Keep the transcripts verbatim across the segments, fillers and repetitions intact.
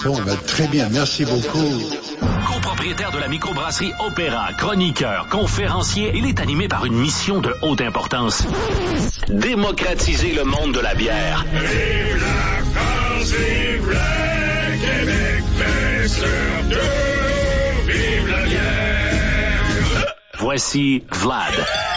Bon, ben, très bien, merci beaucoup. Copropriétaire de la microbrasserie Opéra, chroniqueur, conférencier, il est animé par une mission de haute importance. Démocratiser le monde de la bière. Vive la France, vive le Québec, mais surtout, vive la bière. Voici Vlad.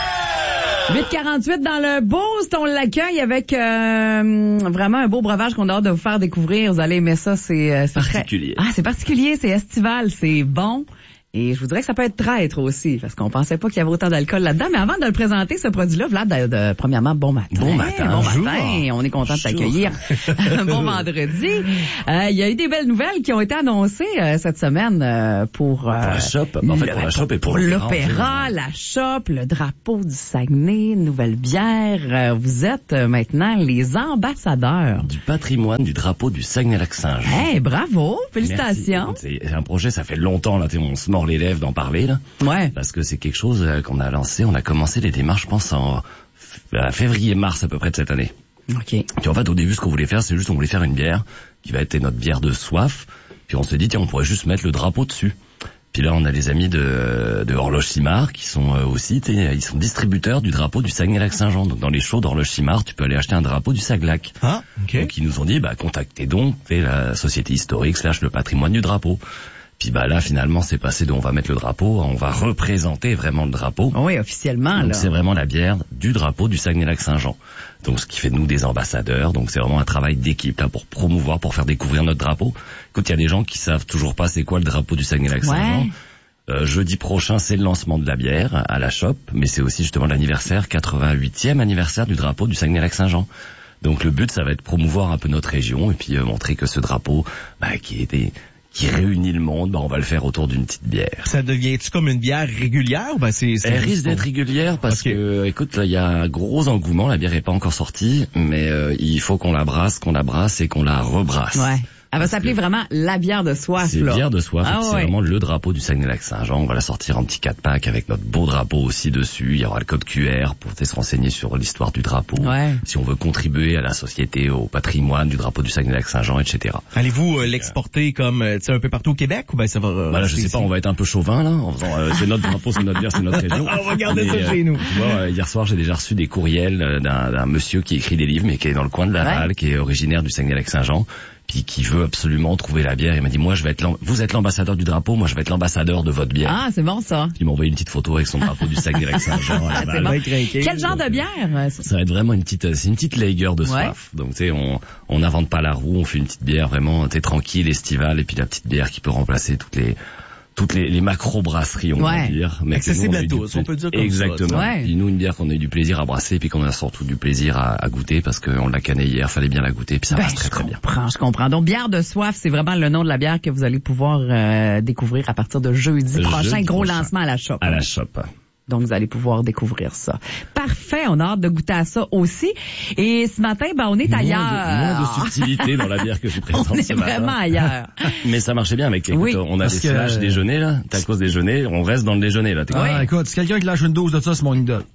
huit quarante-huit dans le Boost, on l'accueille avec euh, vraiment un beau breuvage qu'on a hâte de vous faire découvrir. Vous allez aimer ça, c'est, c'est particulier. Très... Ah, c'est particulier, c'est estival, c'est bon. Et je vous dirais que ça peut être traître aussi, parce qu'on pensait pas qu'il y avait autant d'alcool là-dedans. Mais avant de le présenter, ce produit-là, Vlad, de, de, premièrement, bon matin. Bon matin. Bon Bonjour. matin. On est content de t'accueillir. Bon vendredi. Euh, il y a eu des belles nouvelles qui ont été annoncées euh, cette semaine euh, pour, euh, pour la shop. En fait, le, pour la shop et pour, pour l'opéra. l'opéra, la shop, le drapeau du Saguenay, une nouvelle bière. Euh, vous êtes euh, maintenant les ambassadeurs Du patrimoine du drapeau du Saguenay-Lac-Saint-Jean. Hey, bravo. Félicitations. Merci. C'est un projet, ça fait longtemps, là, on se mord les lèvres d'en parler. Là, ouais. Parce que c'est quelque chose qu'on a lancé, on a commencé les démarches, je pense, en février-mars à peu près de cette année. OK. Puis en fait, au début, ce qu'on voulait faire, c'est juste on voulait faire une bière qui va être notre bière de soif. Puis on se dit, tiens, on pourrait juste mettre le drapeau dessus. Puis là, on a les amis de, de Horloge-Simard qui sont aussi, ils sont distributeurs du drapeau du Saguenay-Lac-Saint-Jean. Donc dans les shows d'Horloge-Simard, tu peux aller acheter un drapeau du Saglac. Ah, ok. Donc ils nous ont dit, bah contactez donc la société historique slash le patrimoine du drapeau. Puis bah là finalement c'est passé de on va mettre le drapeau, on va représenter vraiment le drapeau. Oui, officiellement. Donc là. c'est vraiment la bière du drapeau du Saguenay-Lac-Saint-Jean. Donc ce qui fait de nous des ambassadeurs. Donc c'est vraiment un travail d'équipe là pour promouvoir, pour faire découvrir notre drapeau. Écoute, il y a des gens qui savent toujours pas c'est quoi le drapeau du Saguenay-Lac-Saint-Jean. Ouais. Euh, jeudi prochain, c'est le lancement de la bière à la shop, mais c'est aussi justement l'anniversaire, quatre-vingt-huitième anniversaire du drapeau du Saguenay-Lac-Saint-Jean. Donc le but, ça va être promouvoir un peu notre région et puis euh, montrer que ce drapeau, bah, qui était qui réunit le monde, bah, on va le faire autour d'une petite bière. Ça devient-tu comme une bière régulière ou ben c'est, c'est Elle risque d'être régulière parce okay. que, écoute, là, il y a un gros engouement, la bière est pas encore sortie, mais euh, il faut qu'on la brasse, qu'on la brasse et qu'on la rebrasse. Ouais. Elle va s'appeler vraiment la bière de soif. C'est là. bière de soif. Ah, c'est ouais. vraiment le drapeau du Saguenay-Lac-Saint-Jean. On va la sortir en petit quatre pack avec notre beau drapeau aussi dessus. Il y aura le code Q R pour se renseigner sur l'histoire du drapeau. Ouais. Si on veut contribuer à la société, au patrimoine du drapeau du Saguenay-Lac-Saint-Jean, et cetera. Allez-vous euh, l'exporter comme tu sais un peu partout au Québec ou ben ça va euh, Voilà, je sais ici. Pas, on va être un peu chauvin là, en faisant euh, c'est notre drapeau, c'est notre bière, c'est notre région. On va garder ça euh, chez nous. Tu vois, euh, hier soir, j'ai déjà reçu des courriels d'un, d'un monsieur qui écrit des livres mais qui est dans le coin de Laval, ouais. qui est originaire du Saguenay-Lac-Saint-Jean. Puis qui veut absolument trouver la bière. Il m'a dit, moi, je vais être vous êtes l'ambassadeur du drapeau, moi, je vais être l'ambassadeur de votre bière. Ah, c'est bon, ça. Il m'a envoyé une petite photo avec son drapeau du Saguenay-Lac-Saint-Jean. Ah, c'est bon. Quel genre de bière? Ça va être vraiment une petite, c'est une petite lager de soif. Ouais. Donc, tu sais, on, on n'invente pas la roue, on fait une petite bière vraiment, tu sais, tranquille, estivale, et puis la petite bière qui peut remplacer toutes les, toutes les, les macro-brasseries, on ouais. va dire. Mais accessible à tous, on peut dire comme exactement. ça. Exactement. Ouais. Nous, une bière qu'on a eu du plaisir à brasser, puis qu'on a surtout du plaisir à, à goûter, parce qu'on l'a cannée hier, fallait bien la goûter, puis ça ben, passe très très bien. Je comprends, je comprends. Donc, bière de soif, c'est vraiment le nom de la bière que vous allez pouvoir euh, découvrir à partir de jeudi prochain. Jeudi gros prochain. Lancement à la shop. À la shop. Donc, vous allez pouvoir découvrir ça. Parfait, on a hâte de goûter à ça aussi. Et ce matin, ben, on est moins ailleurs. De, moins de subtilité dans la bière que je présente on est ce matin. Vraiment ailleurs. Mais ça marchait bien, mec. Écoute, oui, on a des slash que... déjeuner, là. Tacos déjeuner, on reste dans le déjeuner, là. Ah, oui. Écoute, si quelqu'un qui lâche une dose de ça, c'est mon idole.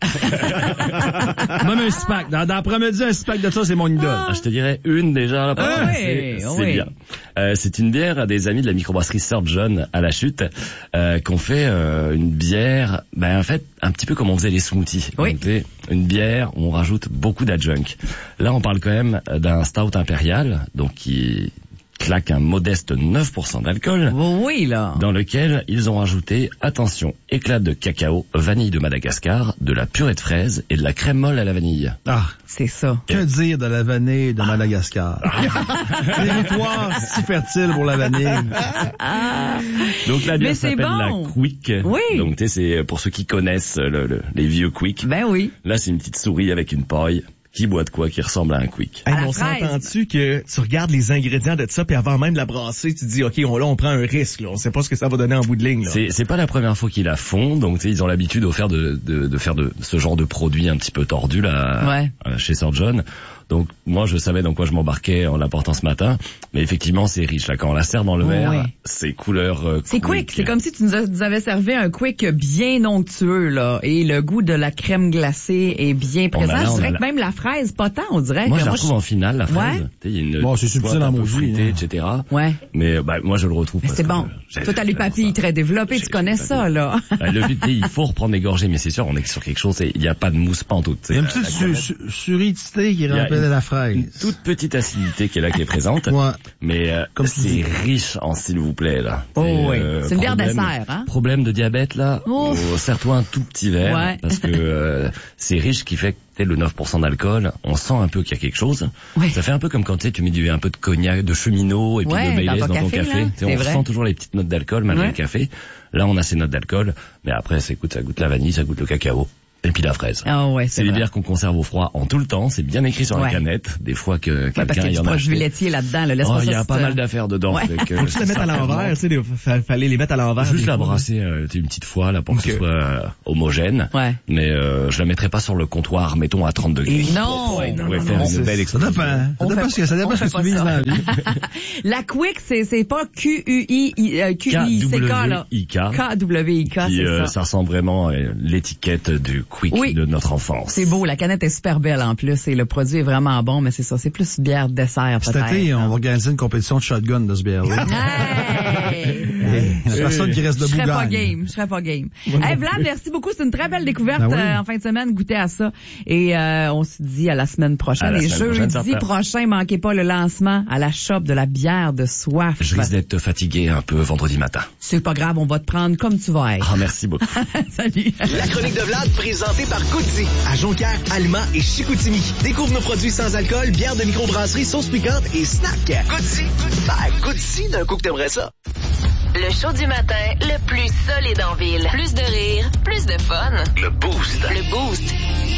Même un six-pack. Dans, dans l'après-midi, un six-pack de ça, c'est mon idole. Ah, je te dirais une déjà, là. Ah, oui, c'est oui. c'est bien. Euh, c'est une bière des amis de la microbrasserie Sir John à la Chute, euh, qu'on fait euh, une bière, ben, en fait, un petit peu comme on faisait les smoothies. Oui. Donc, une bière où on rajoute beaucoup d'adjunct. Là, on parle quand même d'un stout impérial, donc qui claque un modeste neuf pour cent d'alcool. Oui, là. Dans lequel ils ont rajouté, attention, éclat de cacao, vanille de Madagascar, de la purée de fraises et de la crème molle à la vanille. Ah, c'est ça. Que dire de la vanille de Madagascar? Territoire si fertile pour la vanille. Ah. Donc la bière s'appelle bon. la Quick. Oui. Donc tu sais, c'est pour ceux qui connaissent le, le, les vieux Quick. Ben oui. Là, c'est une petite souris avec une paille. Qui boit de quoi qui ressemble à un Quick. Hey, on s'entend-tu que tu regardes les ingrédients de ça, puis avant même de la brasser, tu te dis, OK, on, là, on prend un risque. Là. On sait pas ce que ça va donner en bout de ligne. Là. C'est, c'est pas la première fois qu'ils la font, donc ils ont l'habitude de faire de, de, de faire de ce genre de produit un petit peu tordu là, ouais. chez Sir John. Donc moi je savais dans quoi je m'embarquais en l'apportant ce matin, mais effectivement c'est riche là quand on la sert dans le verre, ouais. c'est couleur euh, c'est quick. quick, c'est comme si tu nous, a, nous avais servi un quick bien onctueux là, et le goût de la crème glacée est bien présent. Là, je dirais que la... même la fraise pas tant, on dirait. Moi que je la moi, trouve je... en finale la fraise. Ouais. Il y a une bon, c'est subtil en maudit, hein. et cetera. Ouais. Mais bah moi je le retrouve. Mais c'est bon. Toi t'as les papilles très développées, tu connais ça là. Bah, le but il faut reprendre des gorgées, mais c'est sûr on est sur quelque chose. Il n'y a pas de mousse pantoute. Il y a une petite su- su- suridité qui rappelle la fraise. Une toute petite acidité qui est là qui est présente. Ouais. Mais euh, comme c'est riche en s'il vous plaît là. Oh oui. Euh, c'est une bière dessert, hein. Problème de diabète là. Oh, serre-toi un tout petit verre ouais. parce que euh, c'est riche qui fait que le neuf pour cent d'alcool, on sent un peu qu'il y a quelque chose. Ouais. Ça fait un peu comme quand tu sais, tu mets du, un peu de cognac, de cheminot et puis ouais, de Baileys dans, dans ton café. Là, on vrai. sent toujours les petites notes d'alcool malgré ouais. le café. Là, on a ces notes d'alcool, mais après, ça goûte, ça goûte la vanille, ça goûte le cacao. Et puis la fraise. Oh ouais, c'est c'est les vrai. bières qu'on conserve au froid en tout le temps. C'est bien écrit sur ouais. la canette. Des fois que ouais, quelqu'un parce qu'il y a du produit laitier là-dedans. Là, oh, il y a pas mal d'affaires dedans. Ouais. Fait que, faut juste la mettre à l'envers. Tu sais, fallait les mettre à l'envers. Juste la brasser euh, une petite fois là pour okay. que ce soit euh, homogène. Ouais. Mais euh, je la mettrai pas sur le comptoir, mettons à trente degrés. Et non. Ouais, non, on va non, faire non, une belle explosion. Ça dépend. Ça dépend ce que ça dépend ce que tu vises dans la vie. La Quick, c'est c'est pas Q U I Q I C K là. K W I K, c'est ça. Ça ressemble vraiment à l'étiquette du Quick de notre enfance. C'est beau, la canette est super belle en plus et le produit est vraiment bon, mais c'est ça, c'est plus bière dessert peut-être. Cet été, on va organiser une compétition de shotgun de ce bière-là. Hey! La personne qui reste debout gagne. Je serais pas game, je serais pas game. Hey Vlad, merci beaucoup, c'est une très belle découverte ben oui. euh, en fin de semaine, goûter à ça. Et euh, on se dit à la semaine prochaine. La et semaine jeudi prochaine, prochain, manquez pas le lancement à la shop de la bière de soif. Je risque d'être fatigué un peu vendredi matin. C'est pas grave, on va te prendre comme tu vas être. Ah, merci beaucoup. Salut. La chronique de Vlad, présentée par Goodzy, à Jonquière, Alma et Chicoutimi. Découvre nos produits sans alcool, bière de microbrasserie, sauce piquante et snack. Goodzy, ben, Goodzy, d'un coup que t'aimerais ça. Le show du matin, le plus solide en ville. Plus de rire, plus de fun. Le Boost. Le Boost.